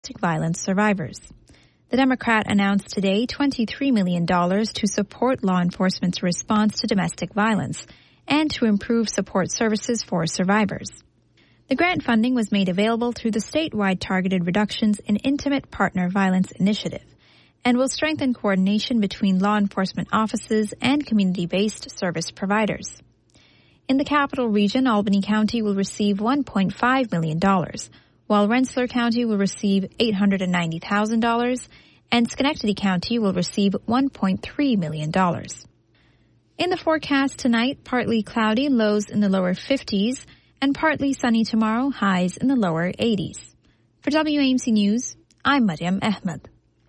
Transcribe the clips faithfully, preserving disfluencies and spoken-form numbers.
domestic violence survivors. The Democrat announced today twenty-three million dollars to support law enforcement's response to domestic violence and to improve support services for survivors. The grant funding was made available through the statewide Targeted Reductions in Intimate Partner Violence Initiative and will strengthen coordination between law enforcement offices and community-based service providers. In the Capital Region, Albany County will receive one point five million dollars, while Rensselaer County will receive eight hundred ninety thousand dollars and Schenectady County will receive one point three million dollars. In the forecast tonight, partly cloudy, lows in the lower fifties, and partly sunny tomorrow, highs in the lower eighties. For W A M C News, I'm Mariam Ahmed.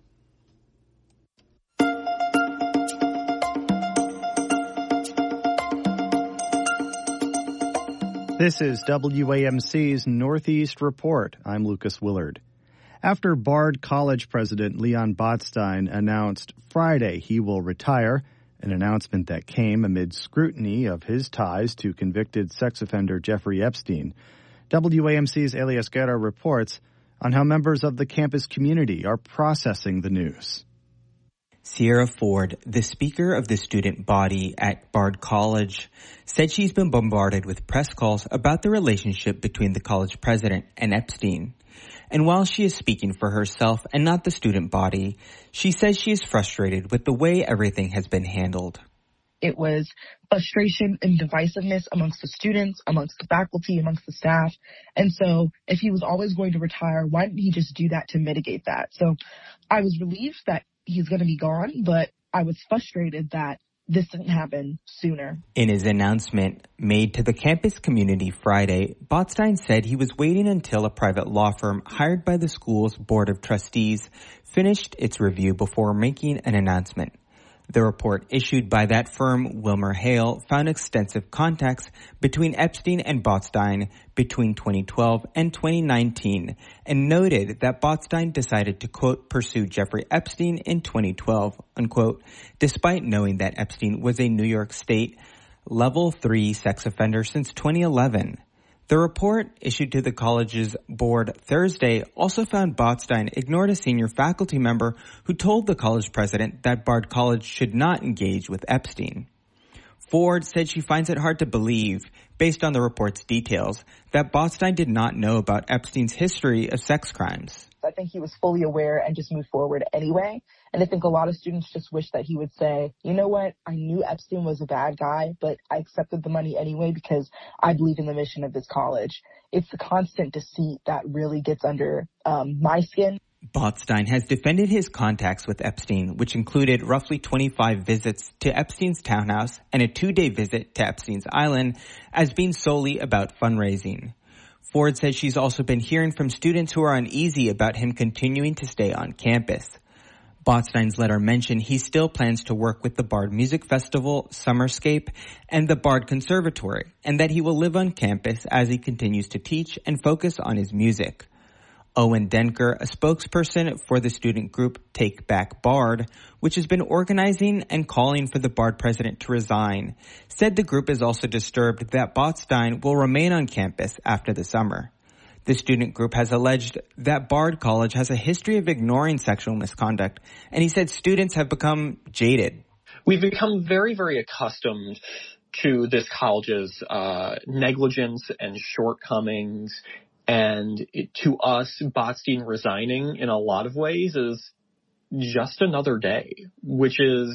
This is W A M C's Northeast Report. I'm Lucas Willard. After Bard College president Leon Botstein announced Friday he will retire, an announcement that came amid scrutiny of his ties to convicted sex offender Jeffrey Epstein, W A M C's Elias Guerra reports on how members of the campus community are processing the news. Sierra Ford, the speaker of the student body at Bard College, said she's been bombarded with press calls about the relationship between the college president and Epstein. And while she is speaking for herself and not the student body, she says she is frustrated with the way everything has been handled. It was frustration and divisiveness amongst the students, amongst the faculty, amongst the staff. And so if he was always going to retire, why didn't he just do that to mitigate that? So I was relieved that he's going to be gone, but I was frustrated that this didn't happen sooner. In his announcement made to the campus community Friday, Botstein said he was waiting until a private law firm hired by the school's board of trustees finished its review before making an announcement. The report issued by that firm, Wilmer Hale, found extensive contacts between Epstein and Botstein between twenty twelve and twenty nineteen and noted that Botstein decided to, quote, pursue Jeffrey Epstein in twenty twelve, unquote, despite knowing that Epstein was a New York State level three sex offender since twenty eleven. The report, issued to the college's board Thursday, also found Botstein ignored a senior faculty member who told the college president that Bard College should not engage with Epstein. Ford said she finds it hard to believe, based on the report's details, that Botstein did not know about Epstein's history of sex crimes. I think he was fully aware and just moved forward anyway. And I think a lot of students just wish that he would say, you know what, I knew Epstein was a bad guy, but I accepted the money anyway because I believe in the mission of this college. It's the constant deceit that really gets under um, my skin. Botstein has defended his contacts with Epstein, which included roughly twenty-five visits to Epstein's townhouse and a two-day visit to Epstein's island, as being solely about fundraising. Ford says she's also been hearing from students who are uneasy about him continuing to stay on campus. Botstein's letter mentioned he still plans to work with the Bard Music Festival, Summerscape, and the Bard Conservatory, and that he will live on campus as he continues to teach and focus on his music. Owen Denker, a spokesperson for the student group Take Back Bard, which has been organizing and calling for the Bard president to resign, said the group is also disturbed that Botstein will remain on campus after the summer. The student group has alleged that Bard College has a history of ignoring sexual misconduct, and he said students have become jaded. We've become very, very accustomed to this college's uh, negligence and shortcomings. And it, to us, Botstein resigning in a lot of ways is just another day, which is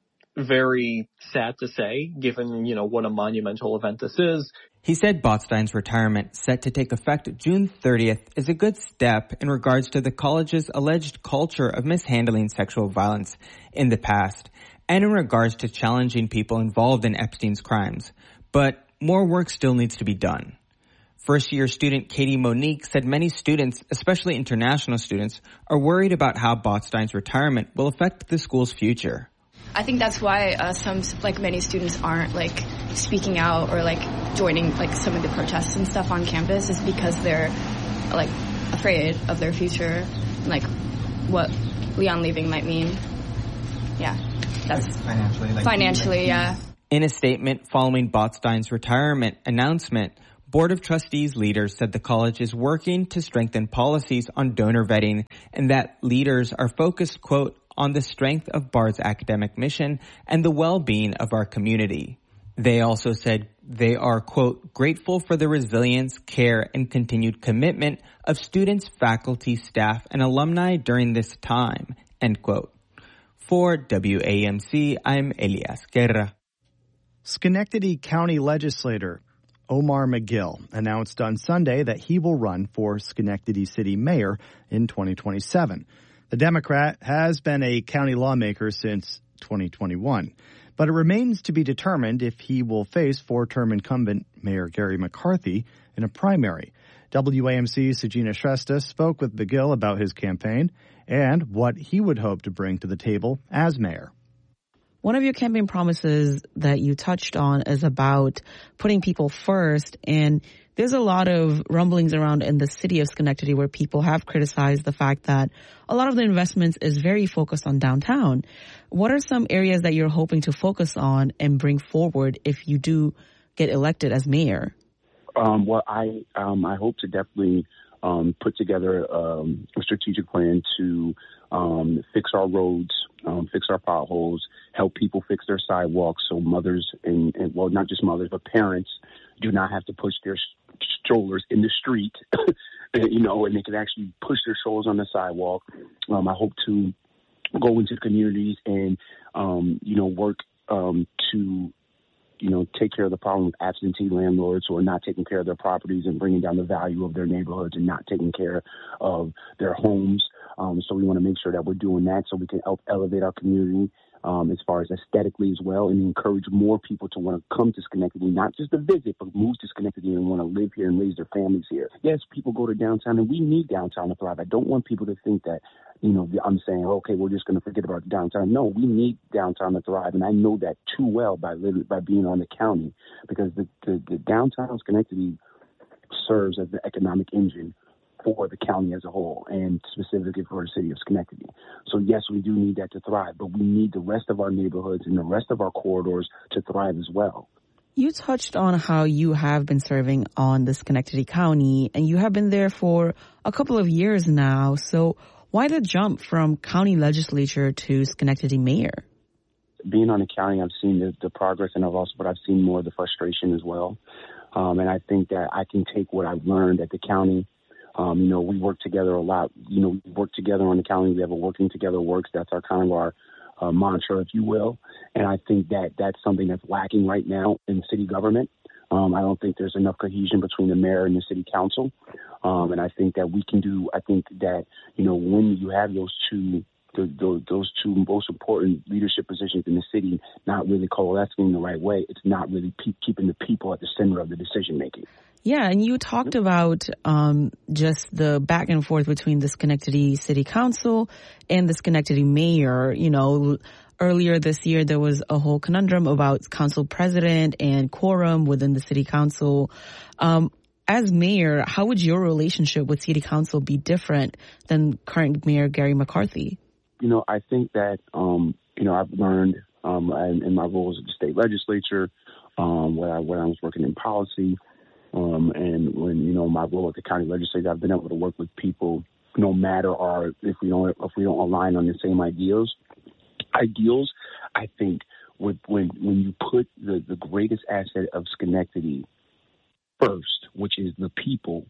very sad to say, given, you know, what a monumental event this is. He said Botstein's retirement, set to take effect June thirtieth, is a good step in regards to the college's alleged culture of mishandling sexual violence in the past, and in regards to challenging people involved in Epstein's crimes. But more work still needs to be done. First-year student Katie Monique said many students, especially international students, are worried about how Botstein's retirement will affect the school's future. I think that's why uh, some, like many students aren't like speaking out or like joining like some of the protests and stuff on campus, is because they're like afraid of their future, like what Leon leaving might mean. Yeah, that's like financially. Like financially, yeah. In a statement following Botstein's retirement announcement, Board of Trustees leaders said the college is working to strengthen policies on donor vetting and that leaders are focused, quote, on the strength of Bard's academic mission and the well-being of our community. They also said they are, quote, grateful for the resilience, care, and continued commitment of students, faculty, staff, and alumni during this time, end quote. For W A M C, I'm Elias Guerra. Schenectady County Legislator Omar McGill announced on Sunday that he will run for Schenectady City Mayor in twenty twenty-seven. The Democrat has been a county lawmaker since twenty twenty-one, but it remains to be determined if he will face four-term incumbent Mayor Gary McCarthy in a primary. W A M C's Sajina Shrestha spoke with McGill about his campaign and what he would hope to bring to the table as mayor. One of your campaign promises that you touched on is about putting people first, and there's a lot of rumblings around in the city of Schenectady where people have criticized the fact that a lot of the investments is very focused on downtown. What are some areas that you're hoping to focus on and bring forward if you do get elected as mayor? Um, well, I um, I hope to definitely um, put together um, a strategic plan to um, fix our roads, um, fix our potholes, help people fix their sidewalks so mothers and, and, well, not just mothers, but parents do not have to push their strollers in the street, you know, and they can actually push their strollers on the sidewalk. Um, I hope to go into communities and, um, you know, work um, to, you know, take care of the problem with absentee landlords who are not taking care of their properties and bringing down the value of their neighborhoods and not taking care of their homes. Um, so we want to make sure that we're doing that so we can help elevate our community um, as far as aesthetically as well, and encourage more people to want to come to Schenectady, not just to visit, but move to Schenectady and want to live here and raise their families here. Yes, people go to downtown, and we need downtown to thrive. I don't want people to think that, you know, I'm saying, okay, we're just going to forget about downtown. No, we need downtown to thrive, and I know that too well by living, by being on the county, because the, the, the downtown Schenectady serves as the economic engine for the county as a whole, and specifically for the city of Schenectady. So yes, we do need that to thrive, but we need the rest of our neighborhoods and the rest of our corridors to thrive as well. You touched on how you have been serving on the Schenectady County, and you have been there for a couple of years now. So why the jump from county legislature to Schenectady mayor? Being on the county, I've seen the, the progress, and I've also, but I've seen more of the frustration as well. Um, and I think that I can take what I've learned at the county. Um, you know, we work together a lot. You know, we work together on the county. We have a working together works. That's our kind of our uh, mantra, if you will. And I think that that's something that's lacking right now in city government. Um, I don't think there's enough cohesion between the mayor and the city council. Um, and I think that we can do, I think that, you know, when you have those two, the, the, those two most important leadership positions in the city not really coalescing in the right way, it's not really pe- keeping the people at the center of the decision making. Yeah, and you talked about um, just the back and forth between the Schenectady City Council and the Schenectady mayor. You know, earlier this year, there was a whole conundrum about council president and quorum within the city council. Um, as mayor, how would your relationship with city council be different than current mayor Gary McCarthy? You know, I think that, um, you know, I've learned um, in, in my roles at the state legislature, um, when I, when I was working in policy, Um, and when, you know, my role at the county legislature, I've been able to work with people no matter our, if we don't, if we don't align on the same ideals, ideals. I think with, when, when you put the, the greatest asset of Schenectady first, which is the people,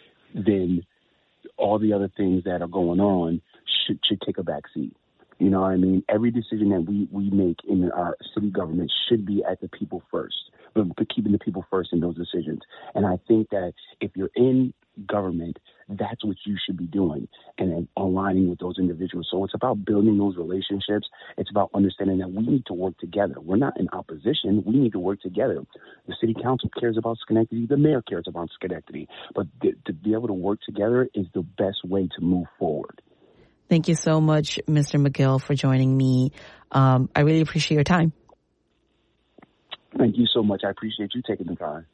then all the other things that are going on should, should take a back seat. You know what I mean? Every decision that we, we make in our city government should be at the people first, but keeping the people first in those decisions. And I think that if you're in government, that's what you should be doing and aligning with those individuals. So it's about building those relationships. It's about understanding that we need to work together. We're not in opposition. We need to work together. The city council cares about Schenectady. The mayor cares about Schenectady. But th- to be able to work together is the best way to move forward. Thank you so much, Mister McGill, for joining me. Um, I really appreciate your time. Thank you so much. I appreciate you taking the time.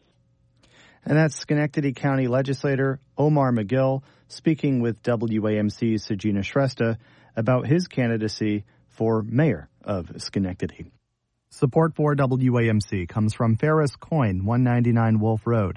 And that's Schenectady County Legislator Omar McGill speaking with W A M C's Sajina Shrestha about his candidacy for mayor of Schenectady. Support for W A M C comes from Ferris Coin, one ninety-nine Wolf Road.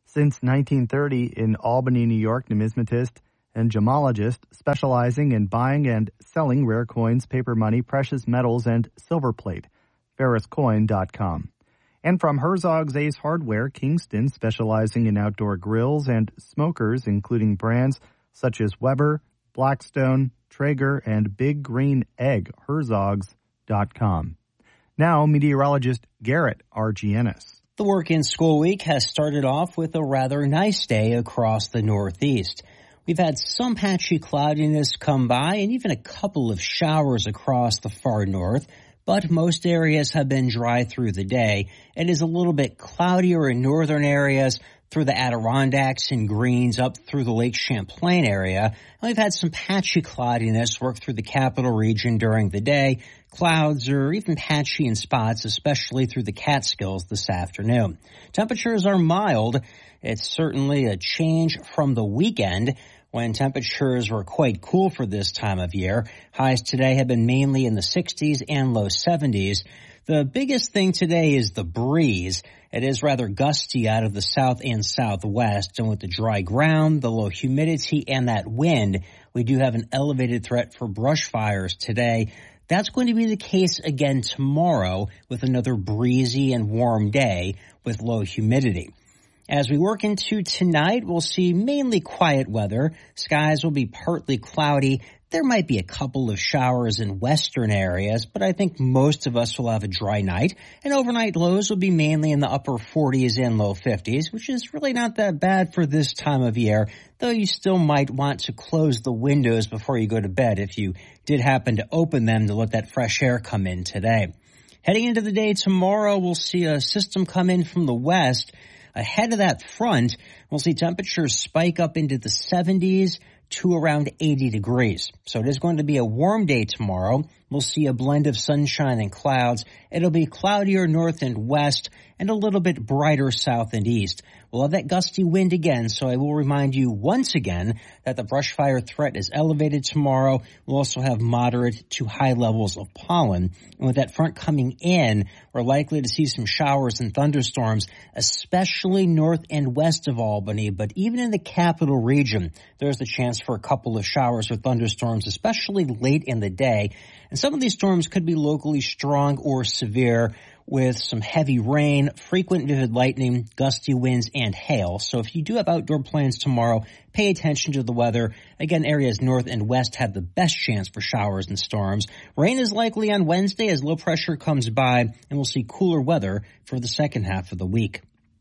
Since nineteen thirty, in Albany, New York, numismatist and gemologist specializing in buying and selling rare coins, paper money, precious metals, and silver plate. Ferris Coin dot com. And from Herzog's Ace Hardware, Kingston, specializing in outdoor grills and smokers, including brands such as Weber, Blackstone, Traeger, and Big Green Egg, Herzogs dot com. Now, meteorologist Garrett Argianis. The work-in school week has started off with a rather nice day across the Northeast. We've had some patchy cloudiness come by and even a couple of showers across the far north, but most areas have been dry through the day. It is a little bit cloudier in northern areas through the Adirondacks and Greens up through the Lake Champlain area. And we've had some patchy cloudiness work through the capital region during the day. Clouds are even patchy in spots, especially through the Catskills this afternoon. Temperatures are mild. It's certainly a change from the weekend when temperatures were quite cool for this time of year. Highs today have been mainly in the sixties and low seventies. The biggest thing today is the breeze. It is rather gusty out of the south and southwest, and with the dry ground, the low humidity, and that wind, we do have an elevated threat for brush fires today. That's going to be the case again tomorrow with another breezy and warm day with low humidity. As we work into tonight, we'll see mainly quiet weather. Skies will be partly cloudy. There might be a couple of showers in western areas, but I think most of us will have a dry night. And overnight lows will be mainly in the upper forties and low fifties, which is really not that bad for this time of year, though you still might want to close the windows before you go to bed if you did happen to open them to let that fresh air come in today. Heading into the day tomorrow, we'll see a system come in from the west. Ahead of that front, we'll see temperatures spike up into the seventies to around eighty degrees. So it is going to be a warm day tomorrow. We'll see a blend of sunshine and clouds. It'll be cloudier north and west and a little bit brighter south and east. We'll have that gusty wind again, so I will remind you once again that the brush fire threat is elevated tomorrow. We'll also have moderate to high levels of pollen. And with that front coming in, we're likely to see some showers and thunderstorms, especially north and west of Albany. But even in the capital region, there's the chance for a couple of showers or thunderstorms, especially late in the day. And some of these storms could be locally strong or severe, with some heavy rain, frequent vivid lightning, gusty winds, and hail. So if you do have outdoor plans tomorrow, pay attention to the weather. Again, areas north and west have the best chance for showers and storms. Rain is likely on Wednesday as low pressure comes by, and we'll see cooler weather for the second half of the week.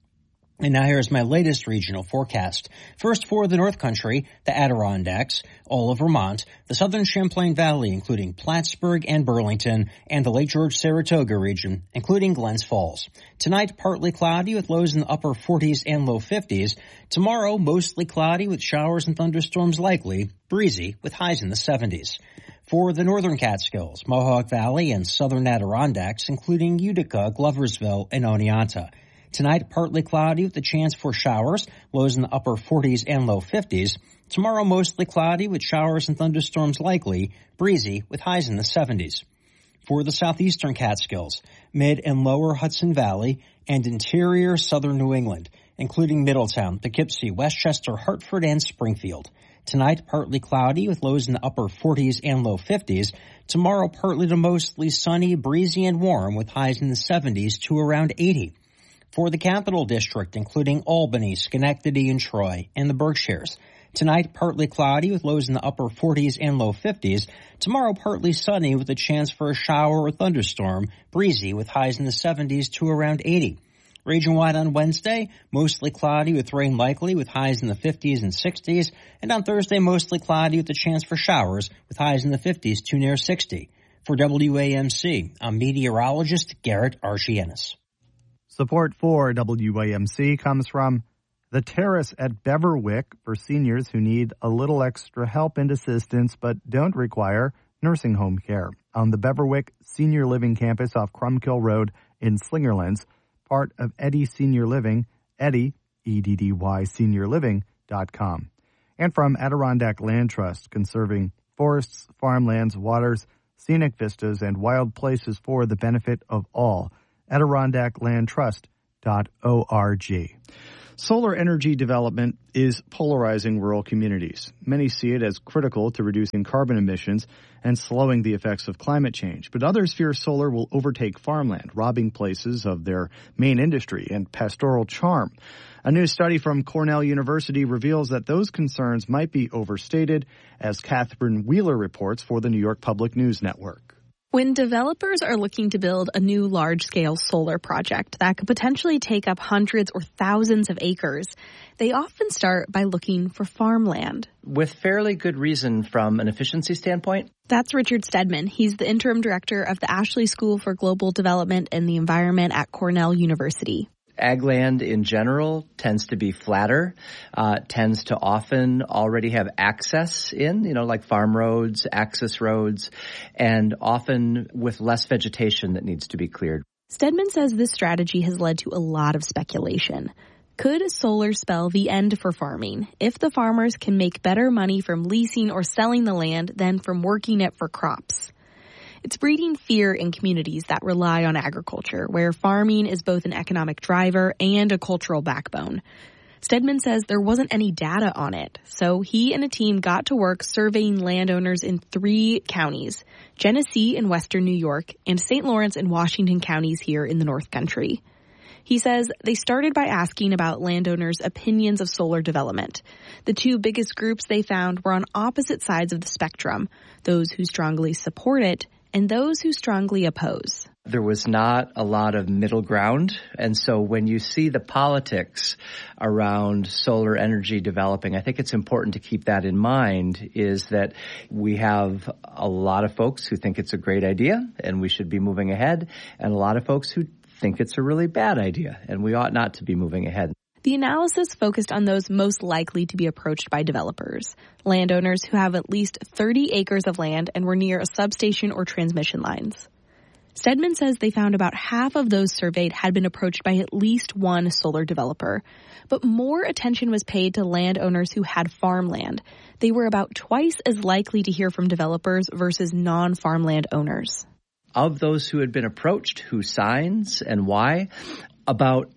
And now here's my latest regional forecast. First for the North Country, the Adirondacks, all of Vermont, the southern Champlain Valley, including Plattsburgh and Burlington, and the Lake George-Saratoga region, including Glens Falls. Tonight, partly cloudy with lows in the upper forties and low fifties. Tomorrow, mostly cloudy with showers and thunderstorms likely, breezy with highs in the seventies. For the northern Catskills, Mohawk Valley, and southern Adirondacks, including Utica, Gloversville, and Oneonta. Tonight, partly cloudy with a chance for showers, lows in the upper forties and low fifties. Tomorrow, mostly cloudy with showers and thunderstorms likely, breezy with highs in the seventies. For the southeastern Catskills, mid and lower Hudson Valley, and interior southern New England, including Middletown, Poughkeepsie, Westchester, Hartford, and Springfield. Tonight, partly cloudy with lows in the upper forties and low fifties. Tomorrow, partly to mostly sunny, breezy, and warm with highs in the seventies to around eighty. For the Capital District, including Albany, Schenectady, and Troy, and the Berkshires. Tonight, partly cloudy with lows in the upper forties and low fifties. Tomorrow, partly sunny with a chance for a shower or thunderstorm, breezy with highs in the seventies to around eighty. Region-wide on Wednesday, mostly cloudy with rain likely with highs in the fifties and sixties. And on Thursday, mostly cloudy with a chance for showers with highs in the fifties to near sixty. For W A M C, I'm meteorologist Garrett Argianis. Support for W A M C comes from The Terrace at Beverwick for seniors who need a little extra help and assistance but don't require nursing home care on the Beverwick Senior Living Campus off Crumkill Road in Slingerlands, part of Eddy Senior Living, Eddy, E D D Y, senior living dot com. And from Adirondack Land Trust, conserving forests, farmlands, waters, scenic vistas, and wild places for the benefit of all. Adirondack Land Trust dot org. Solar energy development is polarizing rural communities. Many see it as critical to reducing carbon emissions and slowing the effects of climate change. But others fear solar will overtake farmland, robbing places of their main industry and pastoral charm. A new study from Cornell University reveals that those concerns might be overstated, as Catherine Wheeler reports for the New York Public News Network. When developers are looking to build a new large-scale solar project that could potentially take up hundreds or thousands of acres, they often start by looking for farmland. With fairly good reason from an efficiency standpoint. That's Richard Stedman. He's the interim director of the Ashley School for Global Development and the Environment at Cornell University. Ag land in general tends to be flatter, uh, tends to often already have access in, you know, like farm roads, access roads, and often with less vegetation that needs to be cleared. Stedman says this strategy has led to a lot of speculation. Could solar spell the end for farming if the farmers can make better money from leasing or selling the land than from working it for crops? It's breeding fear in communities that rely on agriculture, where farming is both an economic driver and a cultural backbone. Stedman says there wasn't any data on it, so he and a team got to work surveying landowners in three counties, Genesee in western New York and Saint Lawrence and Washington counties here in the North Country. He says they started by asking about landowners' opinions of solar development. The two biggest groups they found were on opposite sides of the spectrum, those who strongly support it and those who strongly oppose. There was not a lot of middle ground. And so when you see the politics around solar energy developing, I think it's important to keep that in mind, is that we have a lot of folks who think it's a great idea and we should be moving ahead, and a lot of folks who think it's a really bad idea and we ought not to be moving ahead. The analysis focused on those most likely to be approached by developers, landowners who have at least thirty acres of land and were near a substation or transmission lines. Stedman says they found about half of those surveyed had been approached by at least one solar developer, but more attention was paid to landowners who had farmland. They were about twice as likely to hear from developers versus non-farmland owners. Of those who had been approached, who signs and why, about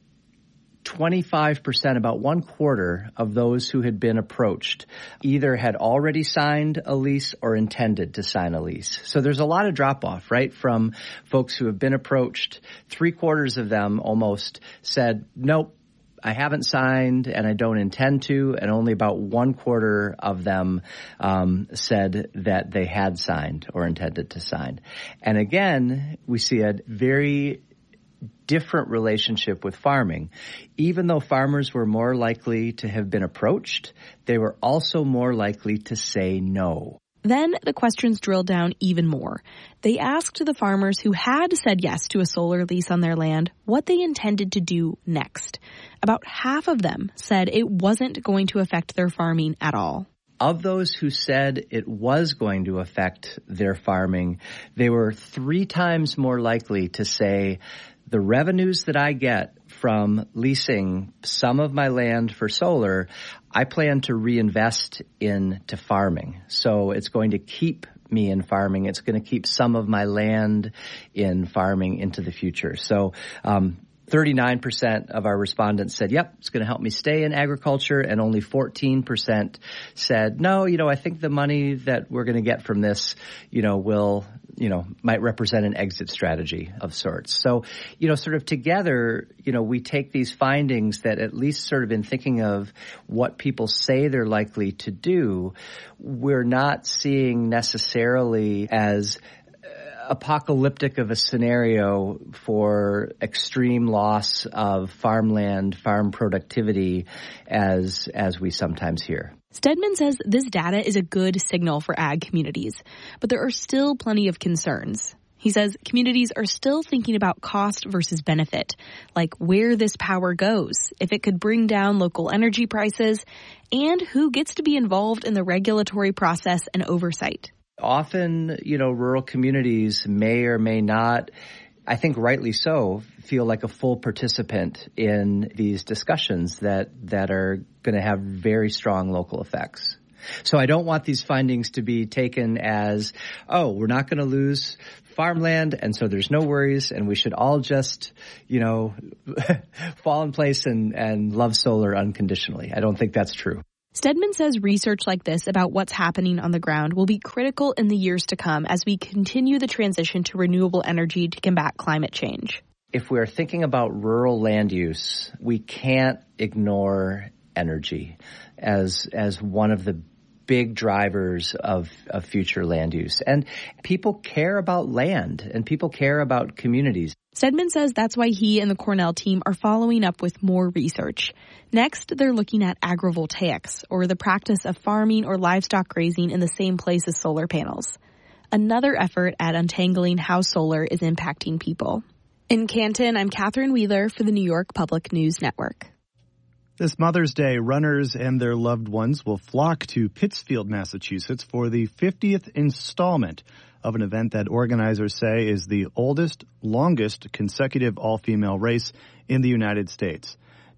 twenty-five percent, about one quarter of those who had been approached either had already signed a lease or intended to sign a lease. So there's a lot of drop off, right, from folks who have been approached. Three quarters of them almost said, nope, I haven't signed and I don't intend to. And only about one quarter of them um, said that they had signed or intended to sign. And again, we see a very different relationship with farming. Even though farmers were more likely to have been approached, they were also more likely to say no. Then the questions drilled down even more. They asked the farmers who had said yes to a solar lease on their land what they intended to do next. About half of them said it wasn't going to affect their farming at all. Of those who said it was going to affect their farming, they were three times more likely to say, the revenues that I get from leasing some of my land for solar, I plan to reinvest into farming. So it's going to keep me in farming. It's going to keep some of my land in farming into the future. So um, thirty-nine percent of our respondents said, yep, it's going to help me stay in agriculture. And only fourteen percent said, no, you know, I think the money that we're going to get from this, you know, will, you know, might represent an exit strategy of sorts. So, you know, sort of together, you know, we take these findings that at least sort of in thinking of what people say they're likely to do, we're not seeing necessarily as apocalyptic of a scenario for extreme loss of farmland, farm productivity as as we sometimes hear. Stedman says this data is a good signal for ag communities, but there are still plenty of concerns. He says communities are still thinking about cost versus benefit, like where this power goes, if it could bring down local energy prices, and who gets to be involved in the regulatory process and oversight. Often, you know, rural communities may or may not, I think rightly so, feel like a full participant in these discussions that, that are going to have very strong local effects. So I don't want these findings to be taken as, oh, we're not going to lose farmland, and so there's no worries, and we should all just, you know, fall in place and, and love solar unconditionally. I don't think that's true. Stedman says research like this about what's happening on the ground will be critical in the years to come as we continue the transition to renewable energy to combat climate change. If we're thinking about rural land use, we can't ignore energy as as one of the big drivers of, of future land use. And people care about land, and people care about communities. Stedman says that's why he and the Cornell team are following up with more research. Next, they're looking at agrivoltaics, or the practice of farming or livestock grazing in the same place as solar panels. Another effort at untangling how solar is impacting people. In Canton, I'm Catherine Wheeler for the New York Public News Network. This Mother's Day, runners and their loved ones will flock to Pittsfield, Massachusetts for the fiftieth installment of an event that organizers say is the oldest, longest consecutive all-female race in the United States.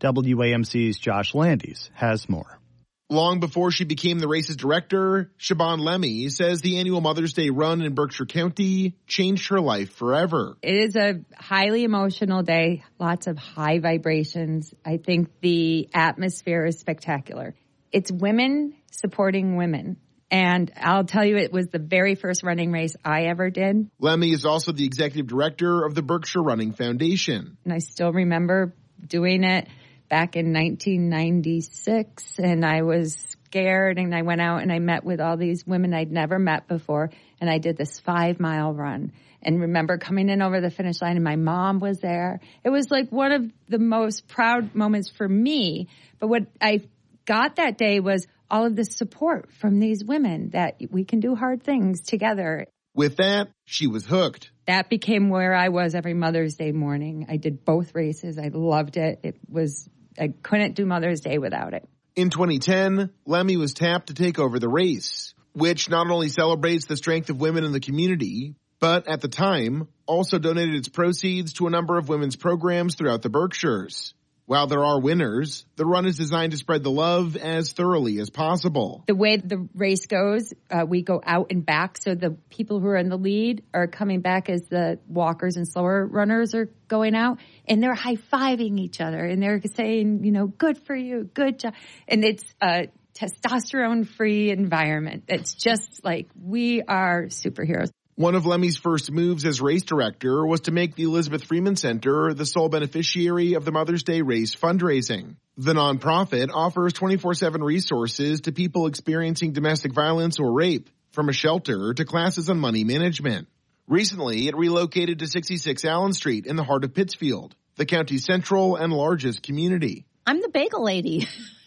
W A M C's Josh Landis has more. Long before she became the race's director, Siobhan Lemmy says the annual Mother's Day run in Berkshire County changed her life forever. It is a highly emotional day, lots of high vibrations. I think the atmosphere is spectacular. It's women supporting women. And I'll tell you, it was the very first running race I ever did. Lemmy is also the executive director of the Berkshire Running Foundation. And I still remember doing it back in nineteen ninety-six, and I was scared, and I went out and I met with all these women I'd never met before, and I did this five-mile run. And remember coming in over the finish line, and my mom was there. It was like one of the most proud moments for me. But what I got that day was all of this support from these women that we can do hard things together. With that, she was hooked. That became where I was every Mother's Day morning. I did both races. I loved it. It was... I couldn't do Mother's Day without it. In twenty ten, Lemmy was tapped to take over the race, which not only celebrates the strength of women in the community, but at the time also donated its proceeds to a number of women's programs throughout the Berkshires. While there are winners, the run is designed to spread the love as thoroughly as possible. The way the race goes, uh, we go out and back, so the people who are in the lead are coming back as the walkers and slower runners are going out, and they're high-fiving each other, and they're saying, you know, good for you, good job. And it's a testosterone-free environment. It's just like we are superheroes. One of Lemmy's first moves as race director was to make the Elizabeth Freeman Center the sole beneficiary of the Mother's Day race fundraising. The nonprofit offers twenty-four seven resources to people experiencing domestic violence or rape, from a shelter to classes on money management. Recently, it relocated to sixty-six Allen Street in the heart of Pittsfield, the county's central and largest community. I'm the bagel lady.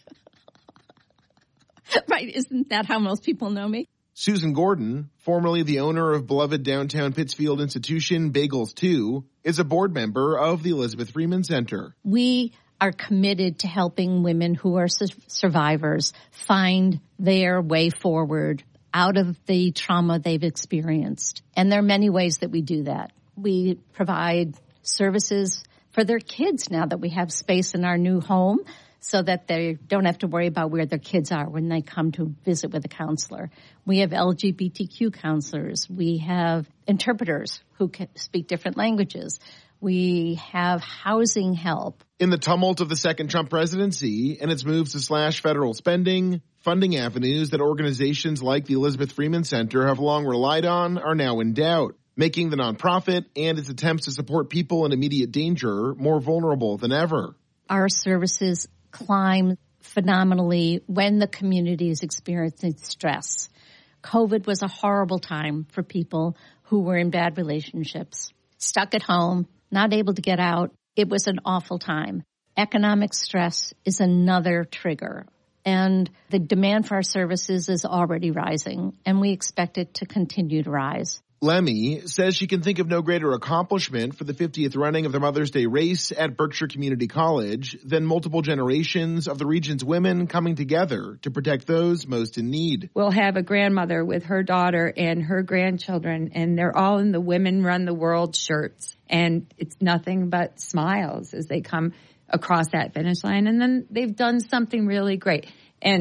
Right, isn't that how most people know me? Susan Gordon, formerly the owner of beloved downtown Pittsfield institution Bagels two, is a board member of the Elizabeth Freeman Center. We are committed to helping women who are su- survivors find their way forward out of the trauma they've experienced. And there are many ways that we do that. We provide services for their kids now that we have space in our new home, so that they don't have to worry about where their kids are when they come to visit with a counselor. We have L G B T Q counselors. We have interpreters who can speak different languages. We have housing help. In the tumult of the second Trump presidency and its moves to slash federal spending, funding avenues that organizations like the Elizabeth Freeman Center have long relied on are now in doubt, making the nonprofit and its attempts to support people in immediate danger more vulnerable than ever. Our services climb phenomenally when the community is experiencing stress. COVID was a horrible time for people who were in bad relationships, stuck at home, not able to get out. It was an awful time. Economic stress is another trigger, and the demand for our services is already rising, and we expect it to continue to rise. Lemmy says she can think of no greater accomplishment for the fiftieth running of the Mother's Day race at Berkshire Community College than multiple generations of the region's women coming together to protect those most in need. We'll have a grandmother with her daughter and her grandchildren, and they're all in the Women Run the World shirts. And it's nothing but smiles as they come across that finish line. And then they've done something really great. And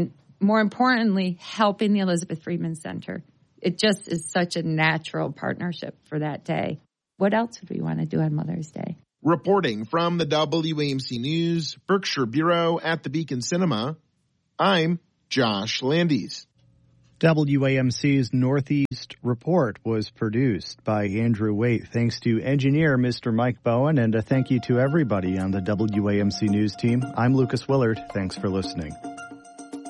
more importantly, helping the Elizabeth Freeman Center. It just is such a natural partnership for that day. What else would we want to do on Mother's Day? Reporting from the W A M C News Berkshire Bureau at the Beacon Cinema, I'm Josh Landis. W A M C's Northeast Report was produced by Andrew Waite. Thanks to engineer Mister Mike Bowen, and a thank you to everybody on the W A M C News team. I'm Lucas Willard. Thanks for listening.